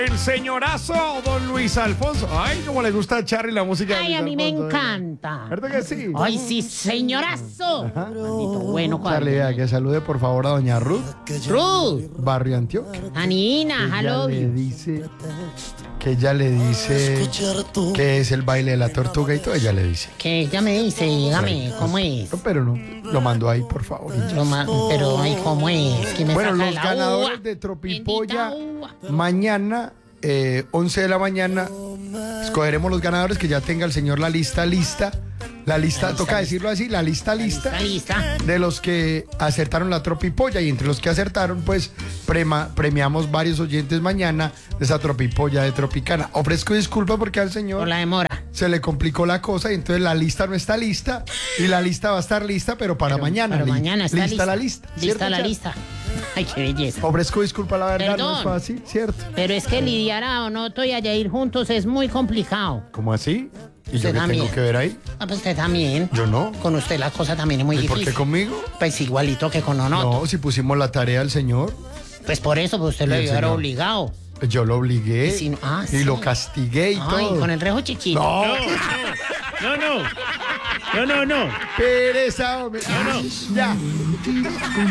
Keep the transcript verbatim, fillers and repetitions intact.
El señorazo don Luis Alfonso. Ay, cómo le gusta a Charly la música de Ay, Luis a mí me Alfonso, ¿eh? encanta. ¿Verdad que sí? Ay, sí, señorazo. Maldito bueno, Charly, vea, que salude por favor a doña Ruth, Ruth, Barrio Antioquia. Anina, Ella hello. le dice que ella le dice que es el baile de la tortuga y todo, ella le dice. Que ella me dice, dígame, ¿cómo es? Pero no, lo mando ahí, por favor. Lo ma- pero, ay, ¿cómo es? Que me Bueno, saca los la ganadores uva. de Tropipolla, Bendita uva. mañana, eh, once de la mañana, escogeremos los ganadores, que ya tenga el señor la lista lista. La lista, La lista toca lista. decirlo así, la lista lista. ¿Está lista? De los que acertaron la tropipolla, y entre los que acertaron, pues prema- premiamos varios oyentes mañana de esa tropipolla de Tropicana. Ofrezco disculpas porque al Por señor la demora. se le complicó la cosa y entonces la lista no está lista y la lista va a estar lista, pero para Pero- mañana. pero Li- mañana está lista. la lista. Lista ¿cierto, la Char? lista. Ay, qué belleza. Ofrezco disculpas, la verdad no es Perdón. fácil, ¿cierto? Pero es que lidiar a Onoto y a Yair juntos es muy complicado. ¿Cómo así? ¿Y yo Usted qué también. tengo que ver ahí? Ah, pues usted también. Yo no. Con usted la cosa también es muy ¿Y por difícil. qué conmigo? Pues igualito que con Onoto. No, si pusimos la tarea al señor, Pues por eso, pues usted ¿Y lo el debió haber señor? obligado. yo lo obligué Y si no- ah, y sí. lo castigué y Ay, todo. con el rejo chiquito. No, No, no. No, no, no. pereza, hombre. Ya.